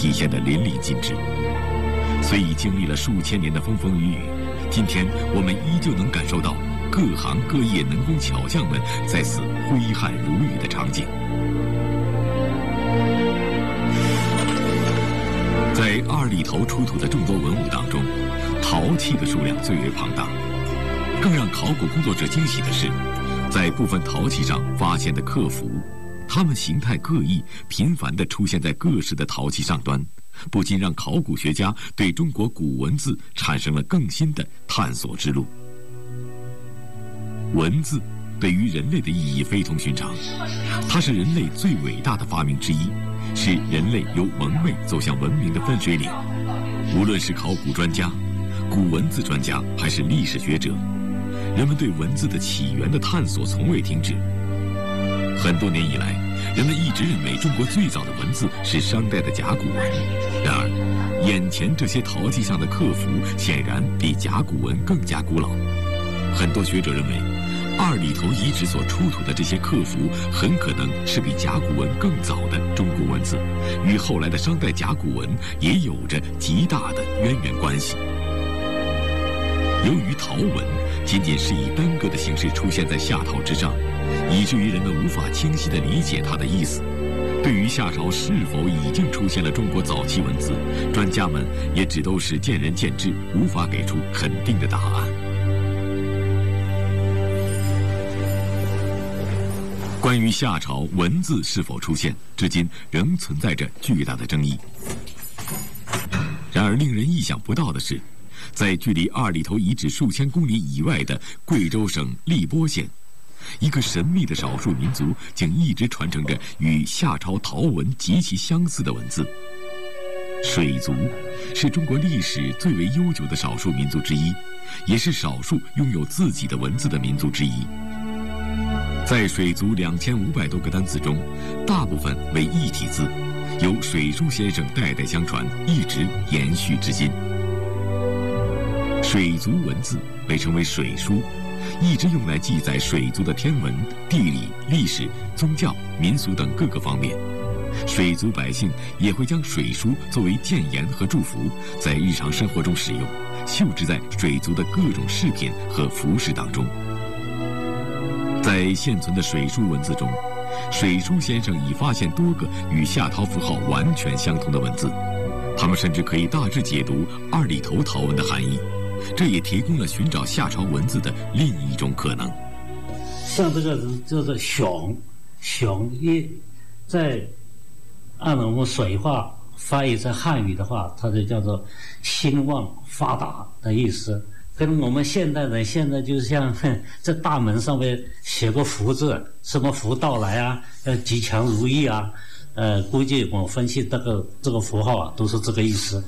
体现得淋漓尽致。虽已经历了数千年的风风雨雨，今天我们依旧能感受到各行各业能工巧匠们在此挥汗如雨的场景。在2里头出土的众多文物当中，陶器的数量最为庞大。更让考古工作者惊喜的是，在部分陶器上发现的刻符，它们形态各异，频繁地出现在各式的陶器上端，不禁让考古学家对中国古文字产生了更新的探索之路。文字对于人类的意义非同寻常，它是人类最伟大的发明之一，是人类由蒙昧走向文明的分水岭。无论是考古专家、古文字专家，还是历史学者，人们对文字的起源的探索从未停止。很多年以来，人们一直认为中国最早的文字是商代的甲骨文。然而，眼前这些陶器上的刻符显然比甲骨文更加古老。很多学者认为，2里头遗址所出土的这些刻符很可能是比甲骨文更早的中国文字，与后来的商代甲骨文也有着极大的渊源关系。由于陶文仅仅是以单个的形式出现在夏陶之上，以至于人们无法清晰地理解它的意思。对于夏朝是否已经出现了中国早期文字，专家们也只都是见仁见智，无法给出肯定的答案。关于夏朝文字是否出现，至今仍存在着巨大的争议。然而，令人意想不到的是，在距离2里头遗址数千公里以外的贵州省荔波县，一个神秘的少数民族竟一直传承着与夏朝陶文极其相似的文字。水族是中国历史最为悠久的少数民族之一，也是少数拥有自己的文字的民族之一。在水族2500多个单词中，大部分为异体字，由水书先生代代相传，一直延续至今。水族文字被称为水书，一直用来记载水族的天文、地理、历史、宗教、民俗等各个方面。水族百姓也会将水书作为谏言和祝福，在日常生活中使用，绣制在水族的各种饰品和服饰当中。在现存的水书文字中，水书先生已发现多个与夏陶符号完全相同的文字，他们甚至可以大致解读2里头陶文的含义，这也提供了寻找夏朝文字的另一种可能。 像这个叫做熊一，在按我们水话翻译成汉语的话，它就叫做兴旺发达的意思。跟我们现代人现在就像在大门上面写个福字，什么福到来啊，要吉祥如意啊，估计我分析这个符号啊，都是这个意思。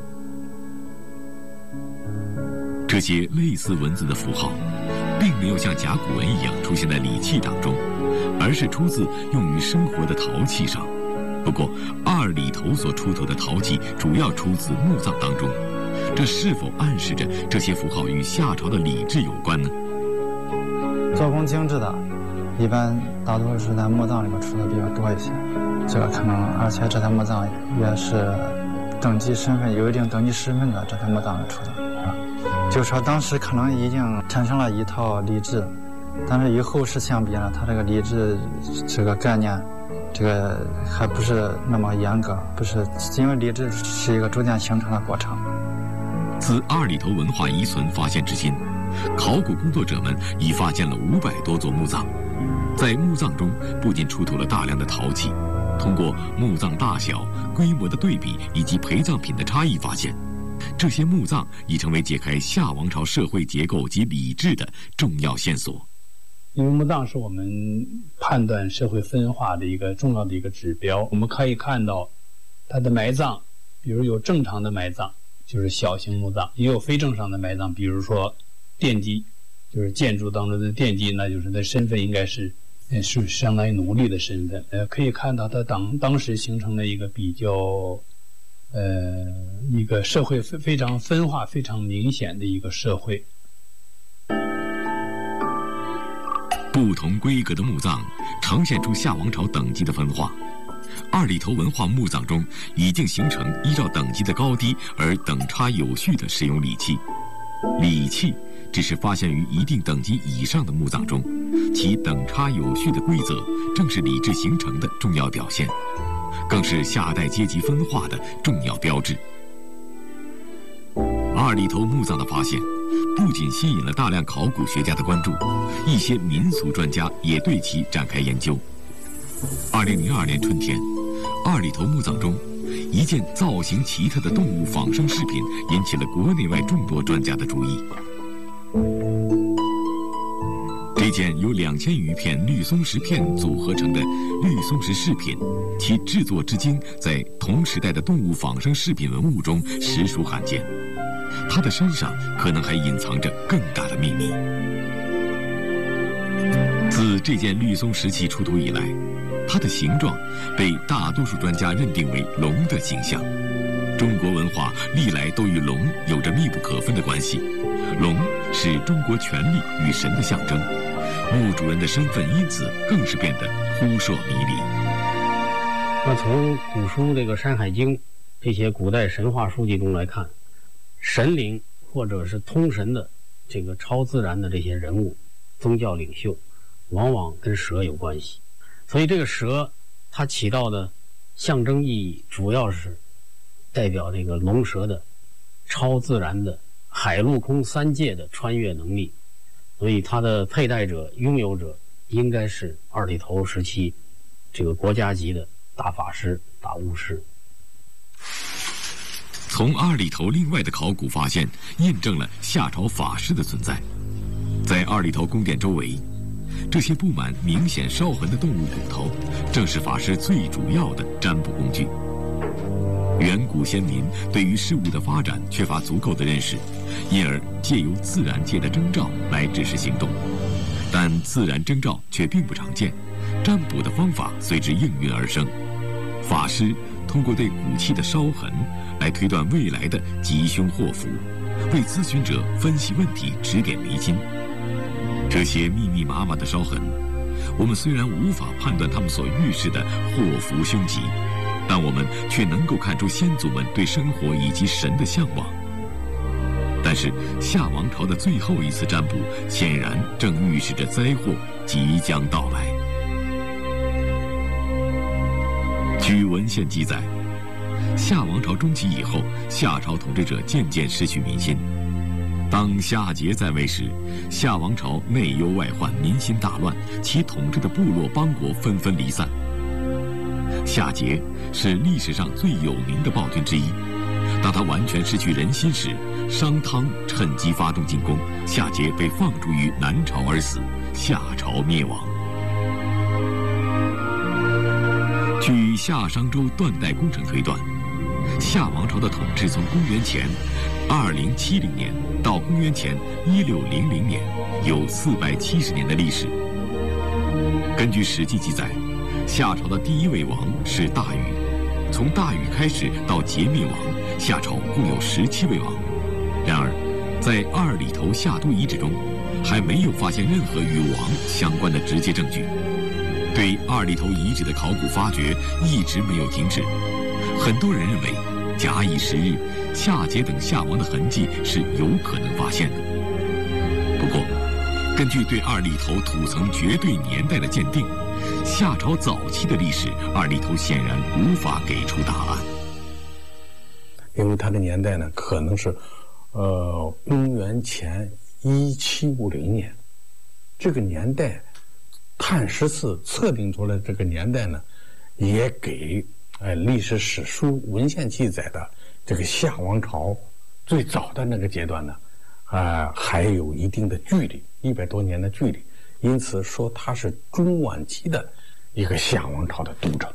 这些类似文字的符号，并没有像甲骨文一样出现在礼器当中，而是出自用于生活的陶器上。不过，2里头所出土的陶器主要出自墓葬当中，这是否暗示着这些符号与夏朝的礼制有关呢？ 做工精致的，一般大多数在墓葬里面出的比较多一些。这个可能，而且这台墓葬也是登记身份有一定登记身份的这台墓葬里出的。就是说当时可能已经产生了一套礼制，但是与后世相比呢，它这个礼制这个概念，这个还不是那么严格，不是因为礼制是一个逐渐形成的过程。 自2里头文化遗存发现至今，考古工作者们已发现了500多座墓葬。在墓葬中，不仅出土了大量的陶器，通过墓葬大小、规模的对比以及陪葬品的差异发现，这些墓葬已成为解开夏王朝社会结构及礼制的重要线索。 因为墓葬是我们判断社会分化的一个重要的一个指标。我们可以看到它的埋葬，比如有正常的埋葬，就是小型墓葬，也有非正常的埋葬，比如说奠基，就是建筑当中的奠基，那就是它身份应该是相当于奴隶的身份。可以看到它当时形成了一个比较一个社会非常分化非常明显的一个社会。 不同规格的墓葬呈现出夏王朝等级的分化。 二里头文化墓葬中已经形成依照等级的高低而等差有序的使用礼器。礼器只是发现于一定等级以上的墓葬中，其等差有序的规则正是礼制形成的重要表现，更是下代阶级分化的重要标志。二里头墓葬的发现不仅吸引了大量考古学家的关注，一些民俗专家也对其展开研究。2002年春天，二里头墓葬中一件造型奇特的动物仿生饰品引起了国内外众多专家的注意。这件由2000余片绿松石片组合成的绿松石饰品，其制作之精在同时代的动物仿生饰品文物中实属罕见。它的身上可能还隐藏着更大的秘密。自这件绿松石器出土以来，它的形状被大多数专家认定为龙的形象。中国文化历来都与龙有着密不可分的关系，龙是中国权力与神的象征，墓主人的身份因此更是变得扑朔迷离。 那从古书这个《山海经》这些古代神话书籍中来看，神灵或者是通神的这个超自然的这些人物、宗教领袖，往往跟蛇有关系。所以这个蛇它起到的象征意义，主要是代表这个龙蛇的超自然的海陆空三界的穿越能力。所以它的佩戴者、拥有者应该是二里头时期这个国家级的大法师、大巫师。 从二里头另外的考古发现印证了夏朝法师的存在。在二里头宫殿周围，这些布满明显烧痕的动物骨头正是法师最主要的占卜工具。远古先民对于事物的发展缺乏足够的认识，因而借由自然界的征兆来指示行动，但自然征兆却并不常见，占卜的方法随之应运而生。法师通过对骨器的烧痕来推断未来的吉凶祸福，为咨询者分析问题，指点迷津。这些密密麻麻的烧痕，我们虽然无法判断它们所预示的祸福凶吉，但我们却能够看出先祖们对生活以及神的向往。但是夏王朝的最后一次占卜显然正预示着灾祸即将到来。据文献记载，夏王朝中期以后，夏朝统治者渐渐失去民心。当夏桀在位时，夏王朝内忧外患，民心大乱，其统治的部落邦国纷纷离散。夏桀是历史上最有名的暴君之一。当他完全失去人心时，商汤趁机发动进攻，夏桀被放逐于南朝而死，夏朝灭亡。据夏商周断代工程推断，夏王朝的统治从公元前2070年到公元前1600年，有470年的历史。根据《史记》记载，夏朝的第一位王是大禹，从大禹开始到桀灭亡，夏朝共有17位王。然而，在二里头夏都遗址中，还没有发现任何与王相关的直接证据。对二里头遗址的考古发掘一直没有停止，很多人认为，假以时日，夏桀等夏王的痕迹是有可能发现的。不过，根据对二里头土层绝对年代的鉴定，夏朝早期的历史，二里头显然无法给出答案。 因为它的年代呢，可能是，公元前1750年，这个年代，碳14测定出来这个年代呢，也给历史史书文献记载的这个夏王朝最早的那个阶段呢，还有一定的距离，100多年的距离，因此说它是中晚期的一个夏王朝的都城。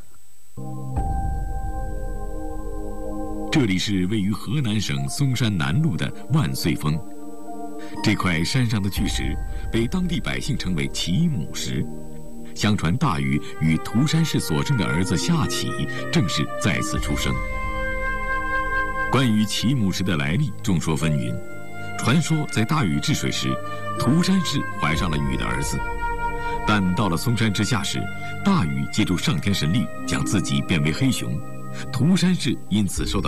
这里是位于河南省嵩山南麓的万岁峰，这块山上的巨石被当地百姓称为齐母石。相传大禹与涂山氏所生的儿子夏启正是在此出生。关于齐母石的来历众说纷纭，传说在大禹治水时，涂山氏怀上了禹的儿子。 但到了嵩山之下时，大禹借助上天神力将自己变为黑熊，涂山氏因此受到